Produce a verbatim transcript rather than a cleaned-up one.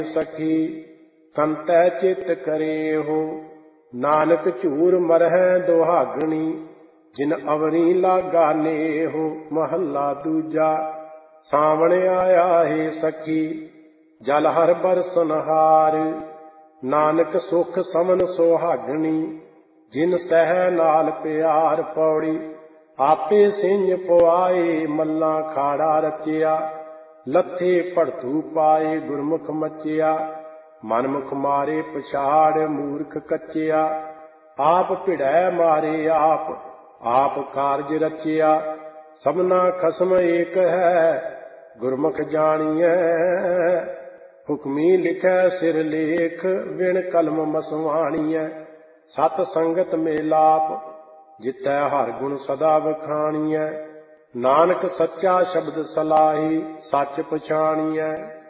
सखी कंतै चित करे हो। नानक झूर मरहै दुहागणी जिन अवरी लागाने हो। महला दूजा। सावण आया है सखी जल हर बरसनहार। नानक सुख समन सुहागणी जिन सह नाल प्यार। पौड़ी आपे सिंह पवाए मल्ला खाड़ा रचिया। लथे भड़तू पाए गुरमुख मचिया। मनमुख मारे पछाड़ मूर्ख कचिया। आप भिड़ै मारे आप आप कारज रचिया। सबना खसम एक है गुरमुख जानिए। हुक्मी लिखै सिर लेख विण कलम मसवाणीए। सत संगत मेलाप जितै हर गुण सदा बखाणीए। नानक सच्चा शब्द सलाही सच पछाणीए।